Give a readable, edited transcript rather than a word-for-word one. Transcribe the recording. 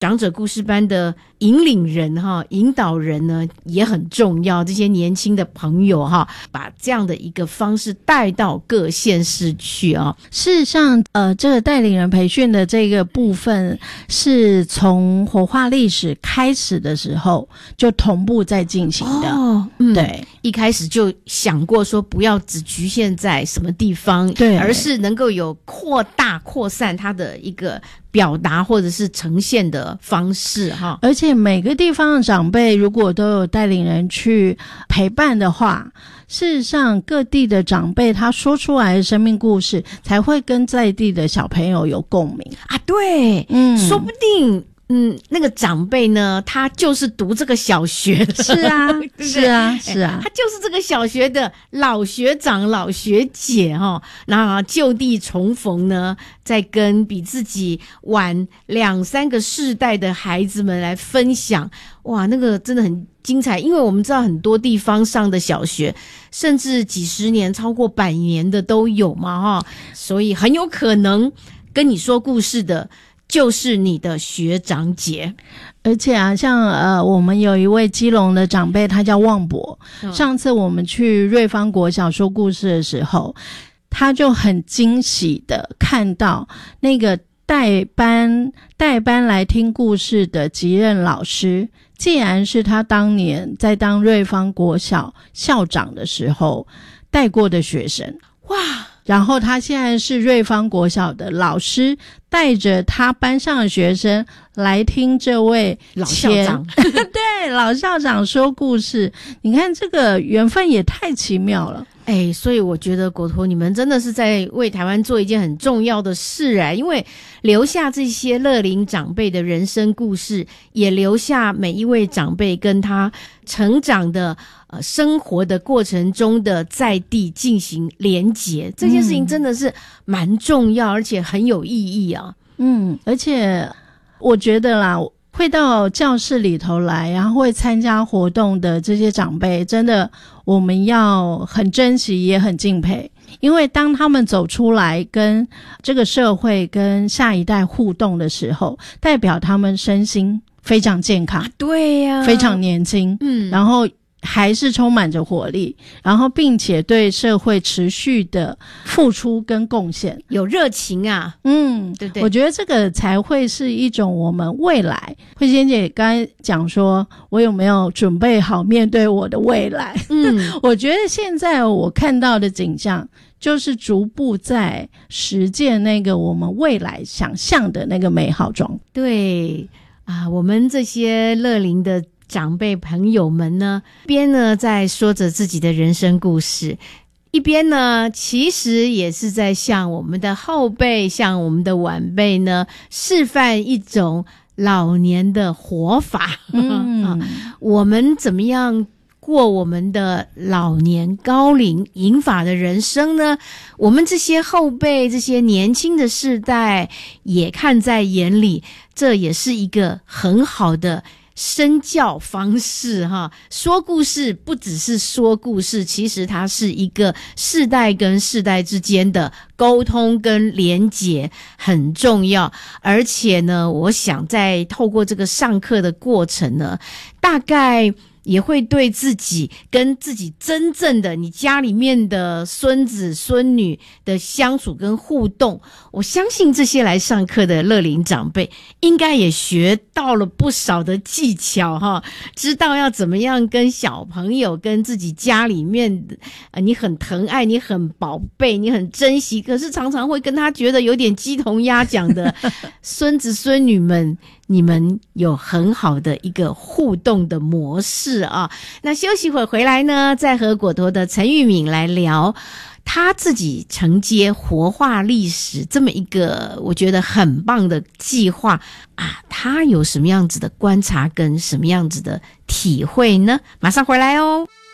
长者故事班的引领人引导人呢也很重要，这些年轻的朋友把这样的一个方式带到各县市去啊。 事实上这个带领人培训的这个部分是从活化历史开始的时候就同步在进行的。对， 一开始就想过说不要只局限在什么地方， 对， 而是能够有扩大扩散它的一个表达或者是呈现的方式哈。 而且每个地方的长辈如果都有带领人去陪伴的话，事实上各地的长辈他说出来的生命故事才会跟在地的小朋友有共鸣啊。对，说不定那个长辈呢，他就是读这个小学的， 是啊，是啊，是啊， 他就是这个小学的老学长、老学姐那就地重逢呢，再跟比自己晚2-3个世代的孩子们来分享，哇，那个真的很精彩。因为我们知道很多地方上的小学，甚至几十年、超过100年的都有嘛所以很有可能跟你说故事的就是你的学长姐。 而且像我们有一位基隆的长辈，他叫旺博，上次我们去瑞芳国小说故事的时候，他就很惊喜的看到那个代班来听故事的级任老师，竟然是他当年在当瑞芳国小校长的时候带过的学生。 哇！ 然后他现在是瑞芳国小的老师，带着他班上的学生来听这位老校长对，老校长说故事。你看这个缘分也太奇妙了。 所以我觉得果陀你们真的是在为台湾做一件很重要的事因为留下这些乐龄长辈的人生故事，也留下每一位长辈跟他成长的生活的过程中的在地进行连结，这件事情真的是蛮重要，而且很有意义啊。 而且我觉得啦，会到教室里头来，然后会参加活动的这些长辈，真的我们要很珍惜也很敬佩，因为当他们走出来跟这个社会跟下一代互动的时候，代表他们身心非常健康对呀， 非常年轻然后还是充满着活力，然后并且对社会持续的付出跟贡献， 有热情啊。对不对？ 我觉得这个才会是一种我们未来。慧仙姐刚才讲说我有没有准备好面对我的未来我觉得现在我看到的景象就是逐步在实践那个我们未来想象的那个美好状态。 对我们这些乐龄的长辈朋友们呢，一边呢在说着自己的人生故事，一边呢其实也是在向我们的后辈，向我们的晚辈呢示范一种老年的活法我们怎么样过我们的老年高龄银发的人生呢？我们这些后辈，这些年轻的世代也看在眼里，这也是一个很好的身教方式说故事不只是说故事，其实它是一个世代跟世代之间的沟通跟连结，很重要。而且呢，我想在透过这个上课的过程呢，大概也会对自己跟自己真正的你家里面的孙子孙女的相处跟互动，我相信这些来上课的乐龄长辈应该也学到了不少的技巧知道要怎么样跟小朋友，跟自己家里面你很疼爱，你很宝贝，你很珍惜，可是常常会跟他觉得有点鸡同鸭讲的孙子孙女们，你们有很好的一个互动的模式那休息会儿回来呢，再和果陀的陈玉敏来聊他自己承接活化历史这么一个我觉得很棒的计划他有什么样子的观察跟什么样子的体会呢？马上回来哦。